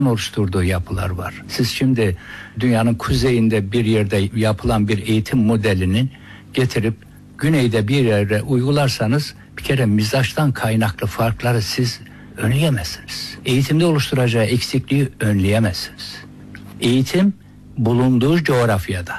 oluşturduğu yapılar var. Siz şimdi dünyanın kuzeyinde bir yerde yapılan bir eğitim modelinin getirip güneyde bir yere uygularsanız bir kere mizaçtan kaynaklı farkları siz önleyemezsiniz. Eğitimde oluşturacağı eksikliği önleyemezsiniz. Eğitim bulunduğu coğrafyada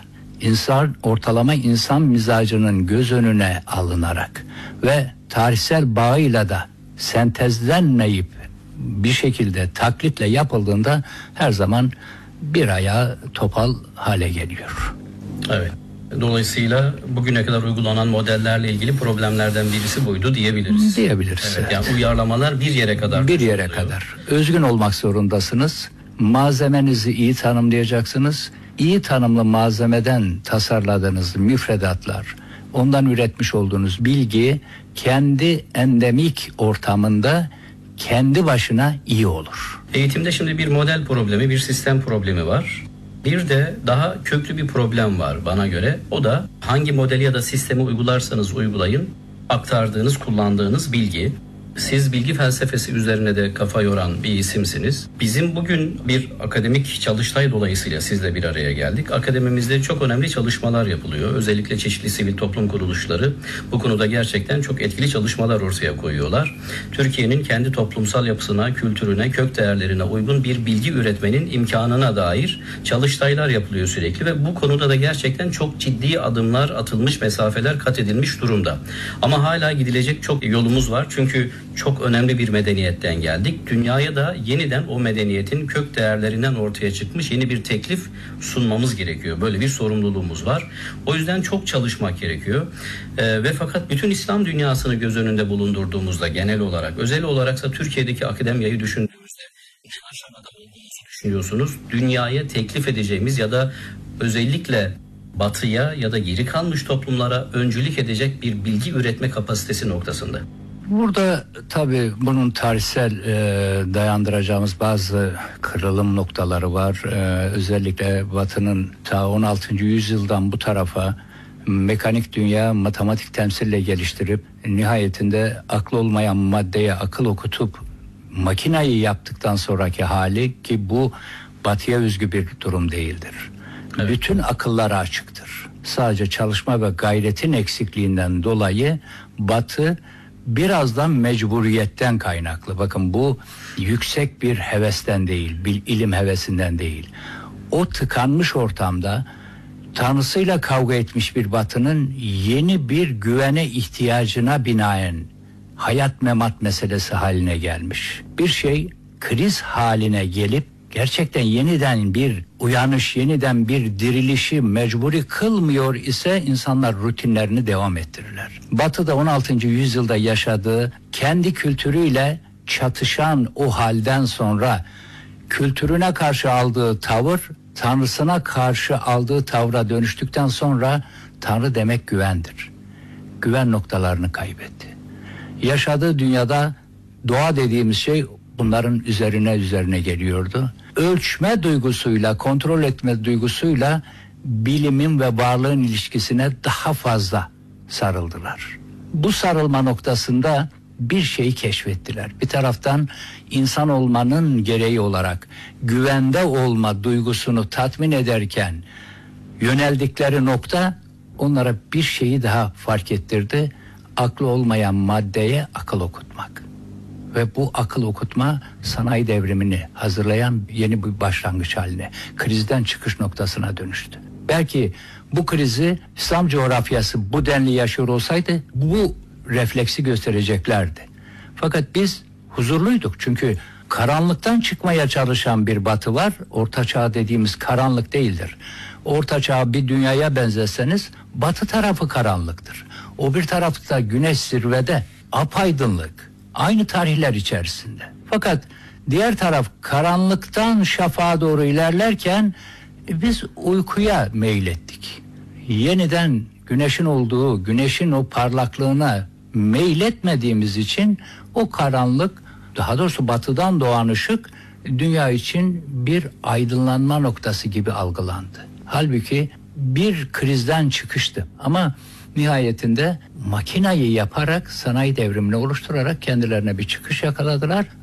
ortalama insan mizacının göz önüne alınarak ve tarihsel bağıyla da sentezlenmeyip bir şekilde taklitle yapıldığında her zaman bir ayağı topal hale geliyor. Evet. Dolayısıyla bugüne kadar uygulanan modellerle ilgili problemlerden birisi buydu diyebiliriz. Diyebiliriz. Evet, yani uyarlamalar bir yere kadar. Bir yere kadar. Özgün olmak zorundasınız. Malzemenizi iyi tanımlayacaksınız. İyi tanımlı malzemeden tasarladığınız müfredatlar, ondan üretmiş olduğunuz bilgi kendi endemik ortamında kendi başına iyi olur. Eğitimde şimdi bir model problemi, bir sistem problemi var. Bir de daha köklü bir problem var bana göre. O da hangi modeli ya da sistemi uygularsanız uygulayın, aktardığınız, kullandığınız bilgi. Siz bilgi felsefesi üzerine de kafa yoran bir isimsiniz. Bizim bugün bir akademik çalıştay dolayısıyla sizle bir araya geldik. Akademimizde çok önemli çalışmalar yapılıyor. Özellikle çeşitli sivil toplum kuruluşları bu konuda gerçekten çok etkili çalışmalar ortaya koyuyorlar. Türkiye'nin kendi toplumsal yapısına, kültürüne, kök değerlerine uygun bir bilgi üretmenin imkanına dair çalıştaylar yapılıyor sürekli ve bu konuda da gerçekten çok ciddi adımlar atılmış, mesafeler kat edilmiş durumda. Ama hala gidilecek çok yolumuz var. Çünkü çok önemli bir medeniyetten geldik. Dünyaya da yeniden o medeniyetin kök değerlerinden ortaya çıkmış yeni bir teklif sunmamız gerekiyor. Böyle bir sorumluluğumuz var. O yüzden çok çalışmak gerekiyor. Ve fakat bütün İslam dünyasını göz önünde bulundurduğumuzda genel olarak, özel olaraksa Türkiye'deki akademiyayı düşündüğümüzde ne aşamada olduğumuzu düşünüyorsunuz? Dünyaya teklif edeceğimiz ya da özellikle Batı'ya ya da geri kalmış toplumlara öncülük edecek bir bilgi üretme kapasitesi noktasında. Burada tabii bunun tarihsel dayandıracağımız bazı kırılım noktaları var. Özellikle Batı'nın ta 16. yüzyıldan bu tarafa mekanik dünya matematik temsille geliştirip nihayetinde aklı olmayan maddeye akıl okutup makinayı yaptıktan sonraki hali ki bu Batı'ya özgü bir durum değildir. Evet. Bütün akıllara açıktır. Sadece çalışma ve gayretin eksikliğinden dolayı Batı birazdan mecburiyetten kaynaklı. Bakın bu yüksek bir hevesten değil, bir ilim hevesinden değil. O tıkanmış ortamda Tanrısıyla kavga etmiş bir Batı'nın yeni bir güvene ihtiyacına binaen hayat memat meselesi haline gelmiş. Bir şey kriz haline gelip gerçekten yeniden bir uyanış, yeniden bir dirilişi mecburi kılmıyor ise insanlar rutinlerini devam ettirirler. Batı'da 16. yüzyılda yaşadığı kendi kültürüyle çatışan o halden sonra kültürüne karşı aldığı tavır, Tanrısına karşı aldığı tavra dönüştükten sonra Tanrı demek güvendir. Güven noktalarını kaybetti. Yaşadığı dünyada doğa dediğimiz şey bunların üzerine geliyordu. Ölçme duygusuyla, kontrol etme duygusuyla bilimin ve varlığın ilişkisine daha fazla sarıldılar. Bu sarılma noktasında bir şeyi keşfettiler. Bir taraftan insan olmanın gereği olarak güvende olma duygusunu tatmin ederken yöneldikleri nokta onlara bir şeyi daha fark ettirdi. Aklı olmayan maddeye akıl okutmak. Ve bu akıl okutma sanayi devrimini hazırlayan yeni bir başlangıç haline, krizden çıkış noktasına dönüştü. Belki bu krizi İslam coğrafyası bu denli yaşıyor olsaydı bu refleksi göstereceklerdi. Fakat biz huzurluyduk çünkü karanlıktan çıkmaya çalışan bir Batı var. Orta Çağ dediğimiz karanlık değildir. Orta Çağ bir dünyaya benzetseniz Batı tarafı karanlıktır. O bir tarafta güneş zirvede, apaydınlık. Aynı tarihler içerisinde. Fakat diğer taraf karanlıktan şafağa doğru ilerlerken biz uykuya meylettik. Yeniden güneşin olduğu, güneşin o parlaklığına meyletmediğimiz için o karanlık, daha doğrusu batıdan doğan ışık dünya için bir aydınlanma noktası gibi algılandı. Halbuki bir krizden çıkıştı ama nihayetinde makinayı yaparak, sanayi devrimini oluşturarak kendilerine bir çıkış yakaladılar.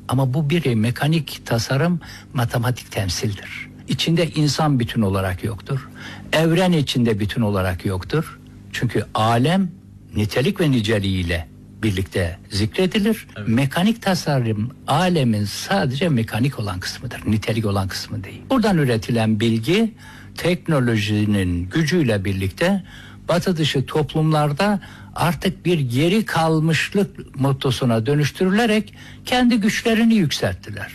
Ama bu bir mekanik tasarım, matematik temsildir. İçinde insan bütün olarak yoktur. Evren içinde bütün olarak yoktur. Çünkü alem nitelik ve niceliğiyle birlikte zikredilir. Evet. Mekanik tasarım alemin sadece mekanik olan kısmıdır. Nitelik olan kısmı değil. Buradan üretilen bilgi teknolojinin gücüyle birlikte Batı dışı toplumlarda artık bir geri kalmışlık mottosuna dönüştürülerek kendi güçlerini yükselttiler.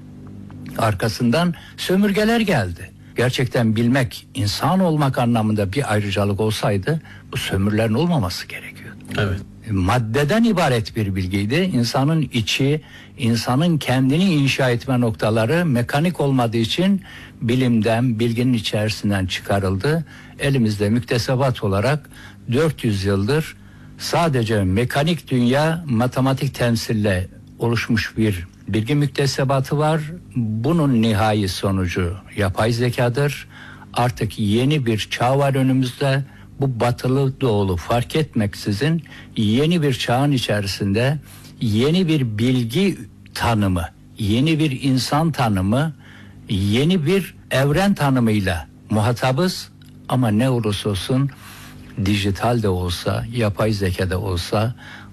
Arkasından sömürgeler geldi. Gerçekten bilmek, insan olmak anlamında bir ayrıcalık olsaydı bu sömürülerin olmaması gerekiyordu. Evet. Maddeden ibaret bir bilgiydi. İnsanın içi, insanın kendini inşa etme noktaları mekanik olmadığı için bilimden, bilginin içerisinden çıkarıldı. Elimizde müktesebat olarak 400 yıldır sadece mekanik dünya, matematik temsille oluşmuş bir bilgi müktesebatı var. Bunun nihai sonucu yapay zekadır. Artık yeni bir çağ var önümüzde. Bu batılı doğulu fark etmeksizin yeni bir çağın içerisinde yeni bir bilgi tanımı, yeni bir insan tanımı, yeni bir evren tanımıyla muhatabız. Ama ne olursa olsun, dijital de olsa, yapay zeka da olsa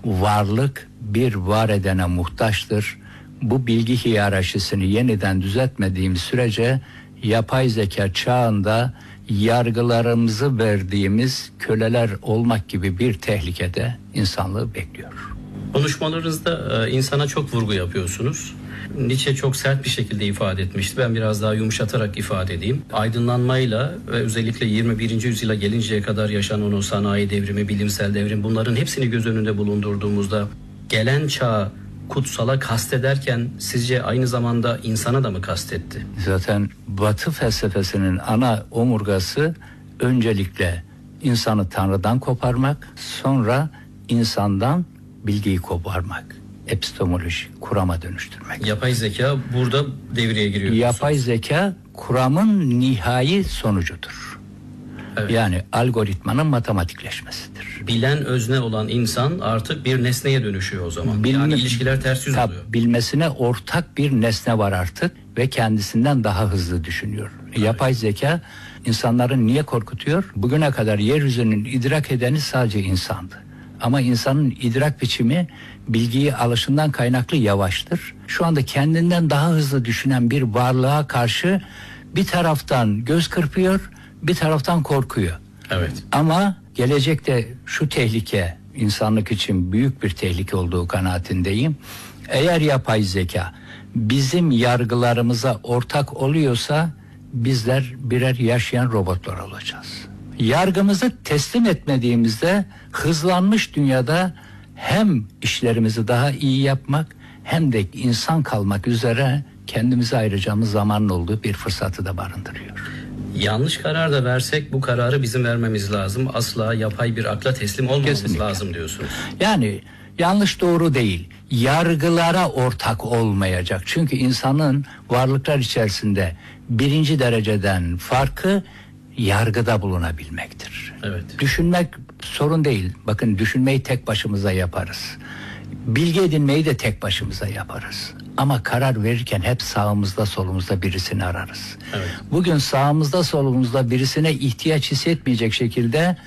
varlık bir var edene muhtaçtır. Bu bilgi hiyerarşisini yeniden düzeltmediğimiz sürece yapay zeka çağında yargılarımızı verdiğimiz köleler olmak gibi bir tehlikede insanlığı bekliyor. Konuşmalarınızda insana çok vurgu yapıyorsunuz. Nietzsche çok sert bir şekilde ifade etmişti. Ben biraz daha yumuşatarak ifade edeyim. Aydınlanmayla ve özellikle 21. yüzyıla gelinceye kadar yaşanan o sanayi devrimi, bilimsel devrim, bunların hepsini göz önünde bulundurduğumuzda gelen çağ kutsala kastederken sizce aynı zamanda insana da mı kastetti? Zaten Batı felsefesinin ana omurgası öncelikle insanı Tanrı'dan koparmak, sonra insandan bilgiyi koparmak. Epistemoloji, kurama dönüştürmek. Yapay zeka burada devreye giriyor. Yapay zeka kuramın nihai sonucudur. Evet. Yani algoritmanın matematikleşmesidir. Bilen özne olan insan artık bir nesneye dönüşüyor o zaman. Yani ilişkiler ters yüz oluyor. Bilmesine ortak bir nesne var artık ve kendisinden daha hızlı düşünüyor. Evet. Yapay zeka insanları niye korkutuyor? Bugüne kadar yeryüzünün idrak edeni sadece insandı. Ama insanın idrak biçimi bilgiyi alışından kaynaklı yavaştır. Şu anda kendinden daha hızlı düşünen bir varlığa karşı bir taraftan göz kırpıyor, bir taraftan korkuyor. Evet. Ama gelecekte şu tehlike insanlık için büyük bir tehlike olduğu kanaatindeyim. Eğer yapay zeka bizim yargılarımıza ortak oluyorsa bizler birer yaşayan robotlar olacağız. Yargımızı teslim etmediğimizde hızlanmış dünyada hem işlerimizi daha iyi yapmak hem de insan kalmak üzere kendimize ayıracağımız zamanın olduğu bir fırsatı da barındırıyor. Yanlış karar da versek bu kararı bizim vermemiz lazım. Asla yapay bir akla teslim olmamamız Kesinlikle lazım diyorsunuz. Yani yanlış doğru değil. Yargılara ortak olmayacak. Çünkü insanın varlıklar içerisinde birinci dereceden farkı yargıda bulunabilmektir. Evet. Düşünmek sorun değil. Bakın düşünmeyi tek başımıza yaparız. Bilgi edinmeyi de tek başımıza yaparız. Ama karar verirken hep sağımızda solumuzda birisini ararız. Evet. Bugün sağımızda solumuzda birisine ihtiyaç hissetmeyecek şekilde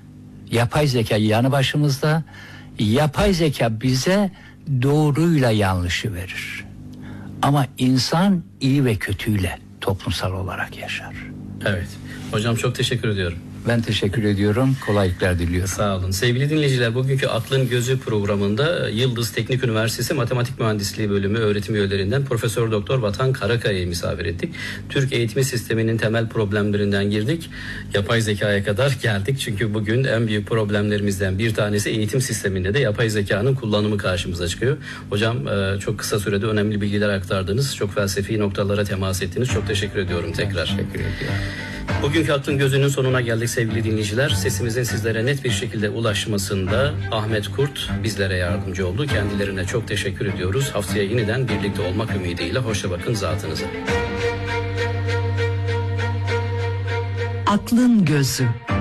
yapay zeka yanı başımızda. Yapay zeka bize doğruyla yanlışı verir. Ama insan iyi ve kötüyle toplumsal olarak yaşar. Evet. Hocam çok teşekkür ediyorum. Ben teşekkür ediyorum. Kolaylıklar diliyorum. Sağ olun. Sevgili dinleyiciler, bugünkü Aklın Gözü programında Yıldız Teknik Üniversitesi Matematik Mühendisliği Bölümü öğretim üyelerinden Profesör Doktor Vatan Karakaya'yı misafir ettik. Türk eğitim sisteminin temel problemlerinden girdik. Yapay zekaya kadar geldik. Çünkü bugün en büyük problemlerimizden bir tanesi eğitim sisteminde de yapay zekanın kullanımı karşımıza çıkıyor. Hocam çok kısa sürede önemli bilgiler aktardınız. Çok felsefi noktalara temas ettiniz. Çok teşekkür ediyorum tekrar. Teşekkür ediyorum. Bugünkü Aklın Gözü'nün sonuna geldik sevgili dinleyiciler. Sesimizin sizlere net bir şekilde ulaşmasında Ahmet Kurt bizlere yardımcı oldu. Kendilerine çok teşekkür ediyoruz. Haftaya yeniden birlikte olmak ümidiyle hoşça bakın zatınıza. Aklın Gözü.